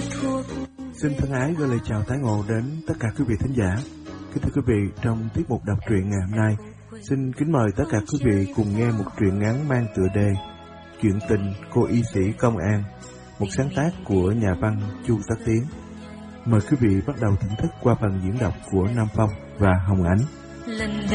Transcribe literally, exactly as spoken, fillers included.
thuộc. Xin thân ái gửi lời chào tái ngộ đến tất cả quý vị thính giả. Kính thưa quý vị, trong tiết mục đọc truyện ngày hôm nay, xin kính mời tất cả quý vị cùng nghe một truyện ngắn mang tựa đề Chuyện tình cô y sĩ công an, một sáng tác của nhà văn Chu Tất Tiến. Mời quý vị bắt đầu thưởng thức qua phần diễn đọc của Nam Phong và Hồng Ánh.